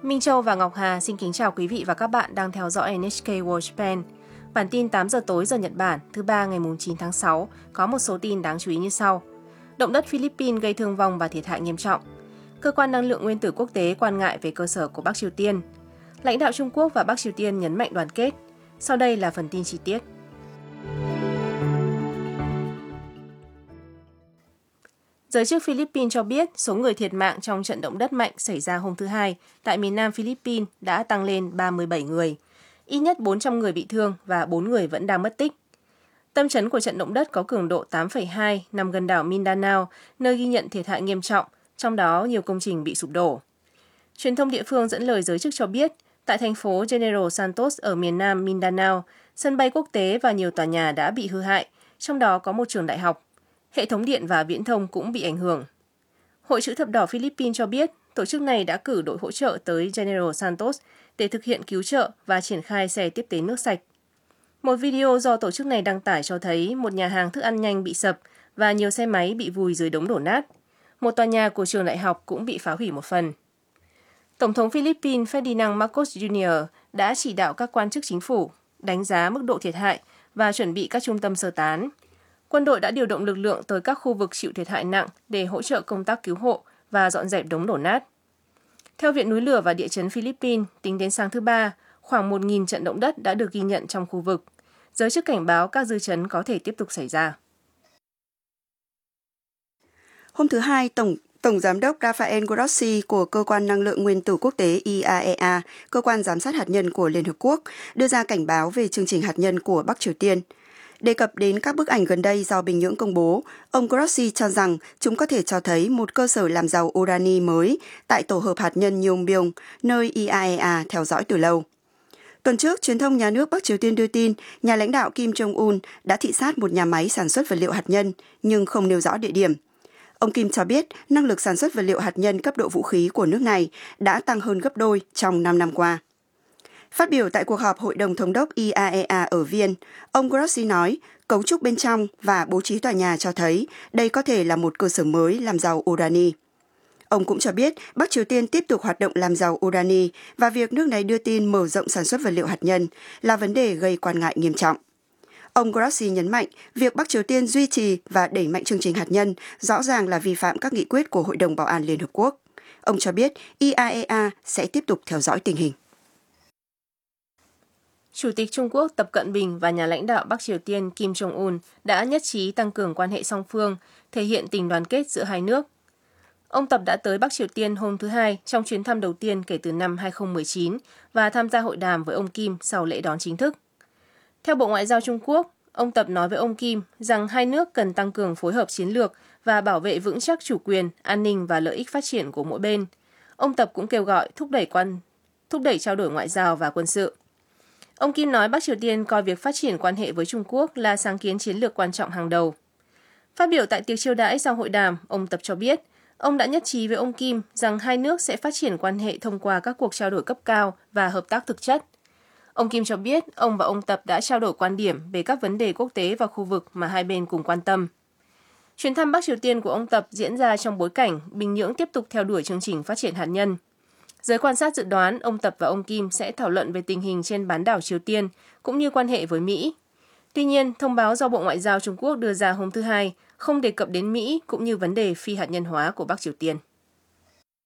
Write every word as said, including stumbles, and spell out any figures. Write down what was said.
Minh Châu và Ngọc Hà xin kính chào quý vị và các bạn đang theo dõi en hát ca World Japan. Bản tin tám giờ tối giờ Nhật Bản, thứ ba ngày chín tháng sáu, có một số tin đáng chú ý như sau. Động đất Philippines gây thương vong và thiệt hại nghiêm trọng. Cơ quan năng lượng nguyên tử quốc tế quan ngại về cơ sở của Bắc Triều Tiên. Lãnh đạo Trung Quốc và Bắc Triều Tiên nhấn mạnh đoàn kết. Sau đây là phần tin chi tiết. Giới chức Philippines cho biết số người thiệt mạng trong trận động đất mạnh xảy ra hôm thứ Hai tại miền nam Philippines đã tăng lên ba mươi bảy người. Ít nhất bốn trăm người bị thương và bốn người vẫn đang mất tích. Tâm chấn của trận động đất có cường độ tám phẩy hai nằm gần đảo Mindanao, nơi ghi nhận thiệt hại nghiêm trọng, trong đó nhiều công trình bị sụp đổ. Truyền thông địa phương dẫn lời giới chức cho biết, tại thành phố General Santos ở miền nam Mindanao, sân bay quốc tế và nhiều tòa nhà đã bị hư hại, trong đó có một trường đại học. Hệ thống điện và viễn thông cũng bị ảnh hưởng. Hội chữ thập đỏ Philippines cho biết, tổ chức này đã cử đội hỗ trợ tới General Santos để thực hiện cứu trợ và triển khai xe tiếp tế nước sạch. Một video do tổ chức này đăng tải cho thấy một nhà hàng thức ăn nhanh bị sập và nhiều xe máy bị vùi dưới đống đổ nát. Một tòa nhà của trường đại học cũng bị phá hủy một phần. Tổng thống Philippines Ferdinand Marcos Junior đã chỉ đạo các quan chức chính phủ đánh giá mức độ thiệt hại và chuẩn bị các trung tâm sơ tán. Quân đội đã điều động lực lượng tới các khu vực chịu thiệt hại nặng để hỗ trợ công tác cứu hộ và dọn dẹp đống đổ nát. Theo Viện Núi lửa và Địa chấn Philippines, tính đến sáng thứ Ba, khoảng một nghìn trận động đất đã được ghi nhận trong khu vực. Giới chức cảnh báo các dư chấn có thể tiếp tục xảy ra. Hôm thứ Hai, Tổng Tổng Giám đốc Rafael Grossi của Cơ quan Năng lượng Nguyên tử Quốc tế i a e a, cơ quan giám sát hạt nhân của Liên Hợp Quốc, đưa ra cảnh báo về chương trình hạt nhân của Bắc Triều Tiên. Đề cập đến các bức ảnh gần đây do Bình Nhưỡng công bố, ông Grossi cho rằng chúng có thể cho thấy một cơ sở làm giàu urani mới tại tổ hợp hạt nhân Yongbyon, nơi i a e a theo dõi từ lâu. Tuần trước, truyền thông nhà nước Bắc Triều Tiên đưa tin nhà lãnh đạo Kim Jong-un đã thị sát một nhà máy sản xuất vật liệu hạt nhân, nhưng không nêu rõ địa điểm. Ông Kim cho biết năng lực sản xuất vật liệu hạt nhân cấp độ vũ khí của nước này đã tăng hơn gấp đôi trong năm năm qua. Phát biểu tại cuộc họp Hội đồng Thống đốc i a e a ở Viên, ông Grossi nói cấu trúc bên trong và bố trí tòa nhà cho thấy đây có thể là một cơ sở mới làm giàu urani. Ông cũng cho biết Bắc Triều Tiên tiếp tục hoạt động làm giàu urani và việc nước này đưa tin mở rộng sản xuất vật liệu hạt nhân là vấn đề gây quan ngại nghiêm trọng. Ông Grossi nhấn mạnh việc Bắc Triều Tiên duy trì và đẩy mạnh chương trình hạt nhân rõ ràng là vi phạm các nghị quyết của Hội đồng Bảo an Liên Hợp Quốc. Ông cho biết i a e a sẽ tiếp tục theo dõi tình hình. Chủ tịch Trung Quốc Tập Cận Bình và nhà lãnh đạo Bắc Triều Tiên Kim Jong-un đã nhất trí tăng cường quan hệ song phương, thể hiện tình đoàn kết giữa hai nước. Ông Tập đã tới Bắc Triều Tiên hôm thứ Hai trong chuyến thăm đầu tiên kể từ năm hai không một chín và tham gia hội đàm với ông Kim sau lễ đón chính thức. Theo Bộ Ngoại giao Trung Quốc, ông Tập nói với ông Kim rằng hai nước cần tăng cường phối hợp chiến lược và bảo vệ vững chắc chủ quyền, an ninh và lợi ích phát triển của mỗi bên. Ông Tập cũng kêu gọi thúc đẩy quan thúc đẩy trao đổi ngoại giao và quân sự. Ông Kim nói Bắc Triều Tiên coi việc phát triển quan hệ với Trung Quốc là sáng kiến chiến lược quan trọng hàng đầu. Phát biểu tại tiệc chiêu đãi sau hội đàm, ông Tập cho biết, ông đã nhất trí với ông Kim rằng hai nước sẽ phát triển quan hệ thông qua các cuộc trao đổi cấp cao và hợp tác thực chất. Ông Kim cho biết ông và ông Tập đã trao đổi quan điểm về các vấn đề quốc tế và khu vực mà hai bên cùng quan tâm. Chuyến thăm Bắc Triều Tiên của ông Tập diễn ra trong bối cảnh Bình Nhưỡng tiếp tục theo đuổi chương trình phát triển hạt nhân. Giới quan sát dự đoán ông Tập và ông Kim sẽ thảo luận về tình hình trên bán đảo Triều Tiên cũng như quan hệ với Mỹ. Tuy nhiên, thông báo do Bộ Ngoại giao Trung Quốc đưa ra hôm thứ Hai không đề cập đến Mỹ cũng như vấn đề phi hạt nhân hóa của Bắc Triều Tiên.